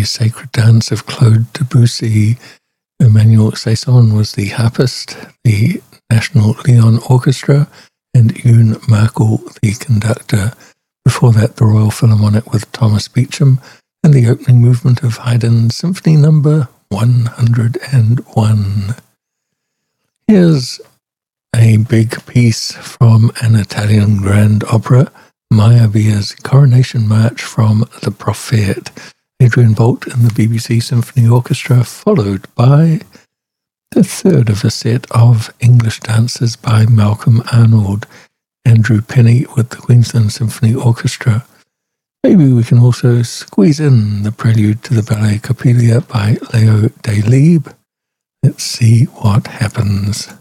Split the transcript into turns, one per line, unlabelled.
a sacred dance of Claude Debussy. Emmanuel Saison was the harpist, the National Lyon Orchestra, and Yoon Markel, the conductor. Before that, the Royal Philharmonic with Thomas Beecham, and the opening movement of Haydn's Symphony No. 101. Here's a big piece from an Italian grand opera, Meyerbeer's Coronation March from The Prophet. Adrian Bolt and the BBC Symphony Orchestra, followed by the third of a set of English dances by Malcolm Arnold, Andrew Penny with the Queensland Symphony Orchestra. Maybe we can also squeeze in the prelude to the ballet Coppelia by Leo Delibes. Let's see what happens.